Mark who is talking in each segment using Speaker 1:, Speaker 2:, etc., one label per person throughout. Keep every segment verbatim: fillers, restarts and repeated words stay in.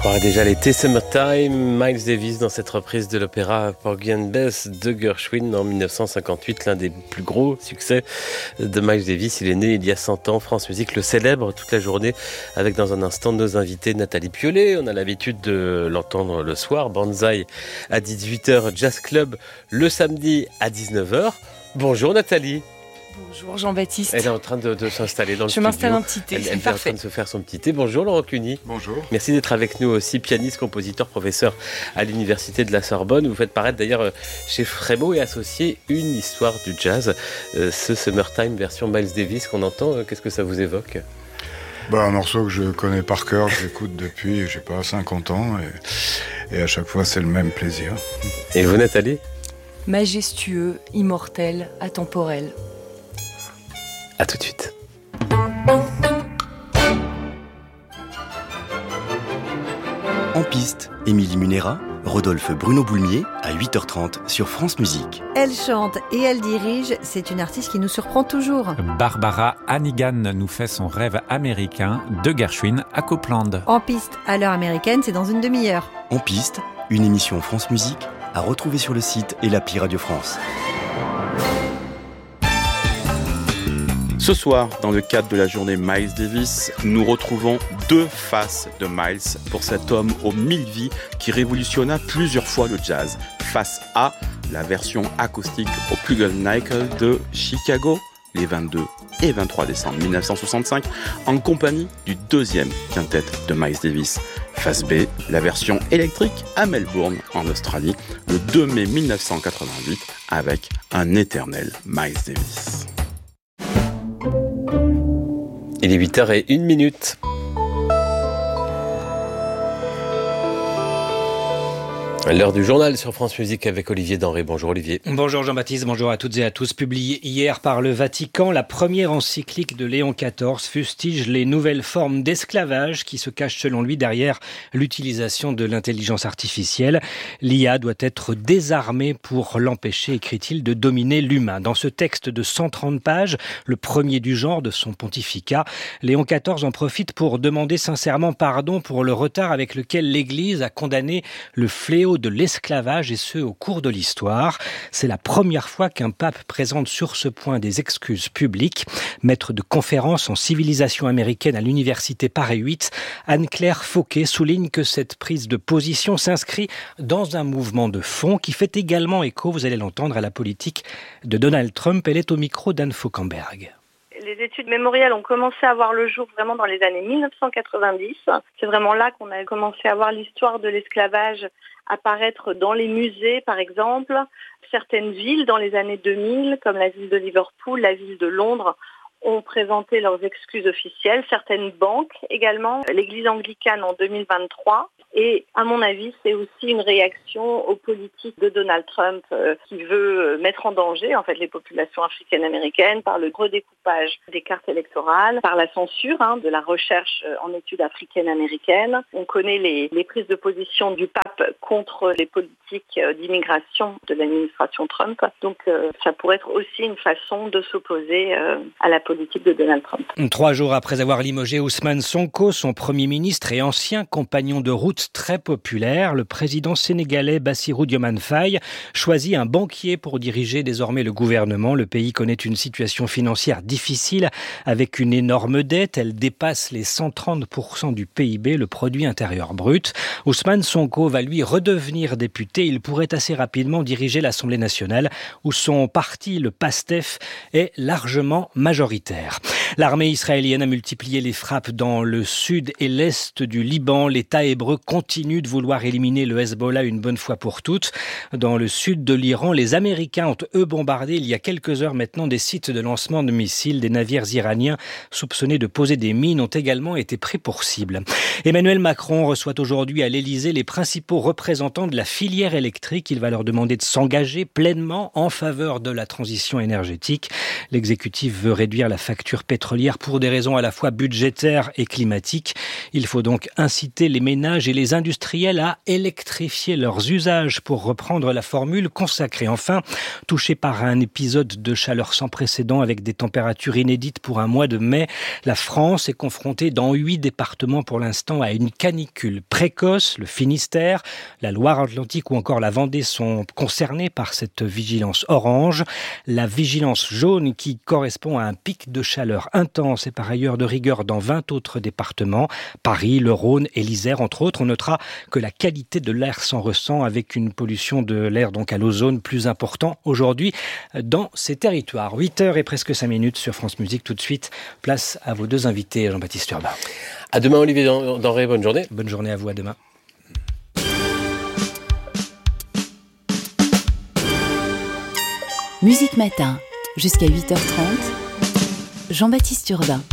Speaker 1: soir est déjà l'été, Summertime, Miles Davis dans cette reprise de l'opéra Porgy and Bess de Gershwin en dix-neuf cent cinquante-huit, l'un des plus gros succès de Miles Davis. Il est né il y a cent ans, France Musique le célèbre toute la journée avec dans un instant nos invités Nathalie Piollet. On a l'habitude de l'entendre le soir, Banzai à dix-huit heures, Jazz Club le samedi à dix-neuf heures. Bonjour Nathalie.
Speaker 2: Bonjour Jean-Baptiste.
Speaker 1: Elle est en train de, de s'installer dans le
Speaker 2: Je
Speaker 1: studio.
Speaker 2: Je m'installe un petit thé,
Speaker 1: elle,
Speaker 2: c'est
Speaker 1: elle
Speaker 2: parfait.
Speaker 1: est en train de se faire son petit thé. Bonjour Laurent Cuny.
Speaker 3: Bonjour.
Speaker 1: Merci d'être avec nous aussi, pianiste, compositeur, professeur à l'Université de la Sorbonne. Vous faites paraître d'ailleurs chez Frémaux et Associés une histoire du jazz. Euh, ce Summertime version Miles Davis qu'on entend, euh, qu'est-ce que ça vous évoque ?
Speaker 3: Bah, un morceau que je connais par cœur, que j'écoute depuis, je sais pas, cinquante ans. Et, et à chaque fois, c'est le même plaisir.
Speaker 1: Et vous Nathalie ?
Speaker 2: Majestueux, immortel, atemporel.
Speaker 1: A tout de suite.
Speaker 4: En piste, Émilie Munera, Rodolphe Bruno Boulmier à huit heures trente sur France Musique.
Speaker 5: Elle chante et elle dirige, c'est une artiste qui nous surprend toujours.
Speaker 6: Barbara Hannigan nous fait son rêve américain de Gershwin à Copland.
Speaker 5: En piste, à l'heure américaine, c'est dans une demi-heure.
Speaker 4: En piste, une émission France Musique à retrouver sur le site et l'appli Radio France.
Speaker 7: Ce soir, dans le cadre de la journée Miles Davis, nous retrouvons deux faces de Miles pour cet homme aux mille vies qui révolutionna plusieurs fois le jazz. Face A, la version acoustique au Pluggel-Nickel de Chicago, les vingt-deux et vingt-trois décembre mille neuf cent soixante-cinq, en compagnie du deuxième quintet de Miles Davis. Face B, la version électrique à Melbourne, en Australie, le deux mai mille neuf cent quatre-vingt-huit, avec un éternel Miles Davis.
Speaker 1: Il est huit heures et une minute. L'heure du journal sur France Musique avec Olivier Denré. Bonjour Olivier.
Speaker 8: Bonjour Jean-Baptiste, bonjour à toutes et à tous. Publié hier par le Vatican, la première encyclique de Léon quatorze fustige les nouvelles formes d'esclavage qui se cachent selon lui derrière l'utilisation de l'intelligence artificielle. L'I A doit être désarmée pour l'empêcher, écrit-il, de dominer l'humain. Dans ce texte de cent trente pages, le premier du genre de son pontificat, Léon quatorze en profite pour demander sincèrement pardon pour le retard avec lequel l'Église a condamné le fléau de l'esclavage, et ce au cours de l'histoire. C'est la première fois qu'un pape présente sur ce point des excuses publiques. Maître de conférence en civilisation américaine à l'université Paris huit, Anne-Claire Fauquet souligne que cette prise de position s'inscrit dans un mouvement de fond qui fait également écho, vous allez l'entendre, à la politique de Donald Trump. Elle est au micro d'Anne Fauquemberg.
Speaker 9: Les études mémorielles ont commencé à voir le jour vraiment dans les années mille neuf cent quatre-vingt-dix. C'est vraiment là qu'on a commencé à voir l'histoire de l'esclavage apparaître dans les musées, par exemple. Certaines villes dans les années deux mille, comme la ville de Liverpool, la ville de Londres, ont présenté leurs excuses officielles. Certaines banques également, l'église anglicane en deux mille vingt-trois. Et à mon avis, c'est aussi une réaction aux politiques de Donald Trump euh, qui veut mettre en danger en fait les populations africaines-américaines par le redécoupage des cartes électorales, par la censure hein, de la recherche en études africaines-américaines. On connaît les, les prises de position du pape contre les politiques d'immigration de l'administration Trump. Donc euh, ça pourrait être aussi une façon de s'opposer euh, à la politique de Donald Trump.
Speaker 8: Trois jours après avoir limogé Ousmane Sonko, son premier ministre et ancien compagnon de route très populaire, le président sénégalais Bassirou Diomaye Faye choisit un banquier pour diriger désormais le gouvernement. Le pays connaît une situation financière difficile avec une énorme dette. Elle dépasse les cent trente pour cent du P I B, le produit intérieur brut. Ousmane Sonko va lui redevenir député. Il pourrait assez rapidement diriger l'Assemblée nationale où son parti, le PASTEF, est largement majoritaire. L'armée israélienne a multiplié les frappes dans le sud et l'est du Liban. L'État hébreu continue de vouloir éliminer le Hezbollah une bonne fois pour toutes. Dans le sud de l'Iran, les Américains ont eux bombardé il y a quelques heures maintenant des sites de lancement de missiles. Des navires iraniens soupçonnés de poser des mines ont également été pris pour cible. Emmanuel Macron reçoit aujourd'hui à l'Élysée les principaux représentants de la filière électrique. Il va leur demander de s'engager pleinement en faveur de la transition énergétique. L'exécutif veut réduire la la facture pétrolière pour des raisons à la fois budgétaires et climatiques. Il faut donc inciter les ménages et les industriels à électrifier leurs usages pour reprendre la formule consacrée. Enfin, touché par un épisode de chaleur sans précédent avec des températures inédites pour un mois de mai, la France est confrontée dans huit départements pour l'instant à une canicule précoce. Le Finistère, la Loire-Atlantique ou encore la Vendée sont concernés par cette vigilance orange. La vigilance jaune qui correspond à un pic de chaleur intense et par ailleurs de rigueur dans vingt autres départements, Paris, le Rhône et l'Isère entre autres. On notera que la qualité de l'air s'en ressent avec une pollution de l'air donc à l'ozone plus important aujourd'hui dans ces territoires. huit heures et presque cinq minutes sur France Musique. Tout de suite, place à vos deux invités, Jean-Baptiste Urbain.
Speaker 1: À demain Olivier Denré, bonne journée.
Speaker 8: Bonne journée à vous, à demain.
Speaker 10: Musique Matin, jusqu'à huit heures trente, Jean-Baptiste Urbain.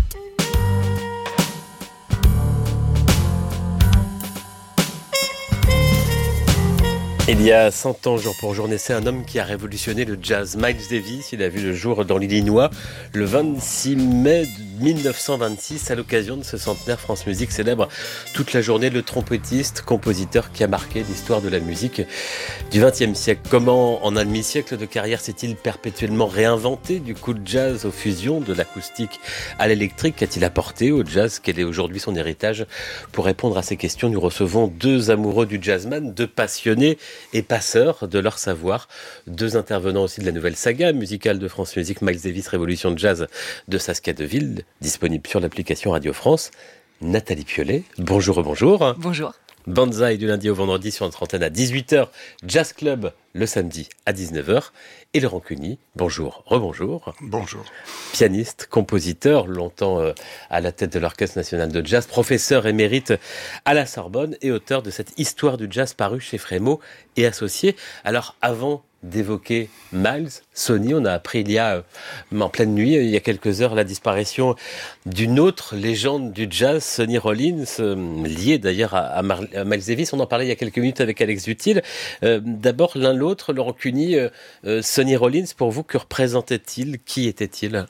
Speaker 1: Il y a cent ans, jour pour jour, naissait un homme qui a révolutionné le jazz. Miles Davis, il a vu le jour dans l'Illinois le vingt-six mai mille neuf cent vingt-six. À l'occasion de ce centenaire, France Musique célèbre toute la journée le trompettiste, compositeur qui a marqué l'histoire de la musique du vingtième siècle. Comment, en un demi-siècle de carrière, s'est-il perpétuellement réinventé du coup de jazz aux fusions, de l'acoustique à l'électrique? Qu'a-t-il apporté au jazz? Quel est aujourd'hui son héritage? Pour répondre à ces questions, nous recevons deux amoureux du jazzman, deux passionnés et passeurs de leur savoir. Deux intervenants aussi de la nouvelle saga musicale de France Musique, Miles Davis, Révolution de Jazz de Saskia Deville, disponible sur l'application Radio France. Nathalie Piolet, bonjour, bonjour.
Speaker 2: Bonjour.
Speaker 1: Banzai du lundi au vendredi sur notre antenne à dix-huit heures, Jazz Club le samedi à dix-neuf heures. Et Laurent Cuny, bonjour, rebonjour.
Speaker 3: Bonjour.
Speaker 1: Pianiste, compositeur, longtemps euh, à la tête de l'Orchestre National de Jazz, professeur émérite à la Sorbonne et auteur de cette histoire du jazz parue chez Frémaux et Associés. Alors avant d'évoquer Miles, Sony, on a appris il y a, euh, en pleine nuit, il y a quelques heures, la disparition d'une autre légende du jazz, Sonny Rollins, euh, liée d'ailleurs à, à, Mar- à Miles Davis. On en parlait il y a quelques minutes avec Alex Dutil. Euh, d'abord, l'un l'autre, Laurent Cuny, euh, euh, Sonny Rollins, pour vous, que représentait-il? Qui était-il?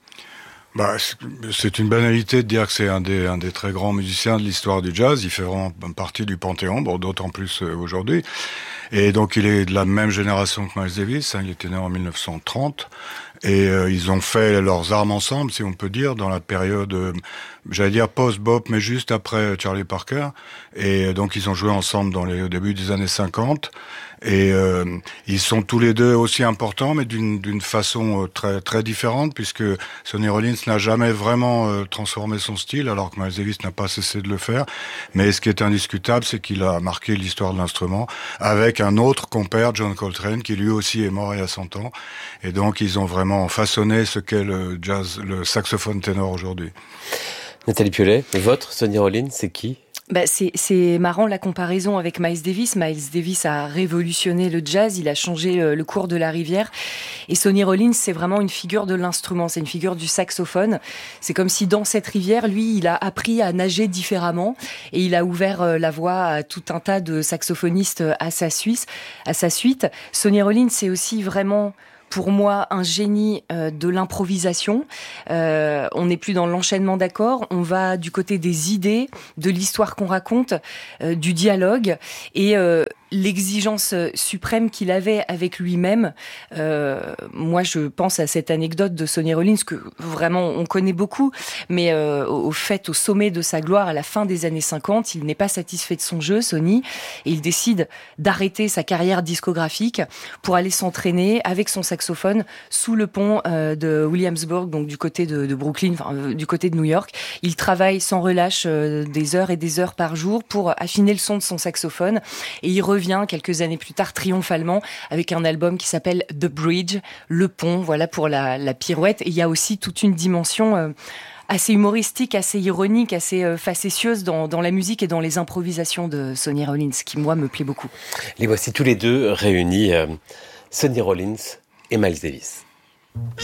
Speaker 3: Bah, c'est une banalité de dire que c'est un des, un des très grands musiciens de l'histoire du jazz. Il fait vraiment partie du panthéon, bon, d'autant plus euh, aujourd'hui. Et donc, il est de la même génération que Miles Davis. Hein, il était né en mille neuf cent trente. Et euh, ils ont fait leurs armes ensemble, si on peut dire, dans la période, euh, j'allais dire post-bop, mais juste après Charlie Parker. Et euh, donc, ils ont joué ensemble dans les, au début des années cinquante. Et euh, ils sont tous les deux aussi importants, mais d'une, d'une façon euh, très très différente, puisque Sonny Rollins n'a jamais vraiment euh, transformé son style, alors que Miles Davis n'a pas cessé de le faire. Mais ce qui est indiscutable, c'est qu'il a marqué l'histoire de l'instrument avec un autre compère, John Coltrane, qui lui aussi est mort il y a cent ans. Et donc, ils ont vraiment façonné ce qu'est le jazz, le saxophone ténor aujourd'hui.
Speaker 1: Nathalie Piolet, votre Sonny Rollins, c'est qui?
Speaker 2: Bah c'est, c'est marrant la comparaison avec Miles Davis. Miles Davis a révolutionné le jazz, il a changé le, le cours de la rivière. Et Sonny Rollins, c'est vraiment une figure de l'instrument, c'est une figure du saxophone. C'est comme si dans cette rivière, lui, il a appris à nager différemment et il a ouvert la voie à tout un tas de saxophonistes à sa suite. À sa suite. Sonny Rollins, c'est aussi vraiment, pour moi, un génie euh, de l'improvisation. Euh, on n'est plus dans l'enchaînement d'accords, on va du côté des idées, de l'histoire qu'on raconte, euh, du dialogue et euh, l'exigence suprême qu'il avait avec lui-même. Euh, moi, je pense à cette anecdote de Sonny Rollins que vraiment on connaît beaucoup, mais euh, au fait, au sommet de sa gloire, à la fin des années cinquante, il n'est pas satisfait de son jeu, Sonny, et il décide d'arrêter sa carrière discographique pour aller s'entraîner avec son saxophone sous le pont euh, de Williamsburg, donc du côté de, de Brooklyn, enfin, euh, du côté de New York. Il travaille sans relâche euh, des heures et des heures par jour pour affiner le son de son saxophone, et il revient quelques années plus tard triomphalement avec un album qui s'appelle The Bridge, le pont, voilà pour la, la pirouette. Et il y a aussi toute une dimension euh, assez humoristique, assez ironique, assez euh, facétieuse dans, dans la musique et dans les improvisations de Sonny Rollins, qui moi me plaît beaucoup.
Speaker 1: Les voici tous les deux réunis, euh, Sonny Rollins et Miles Davis.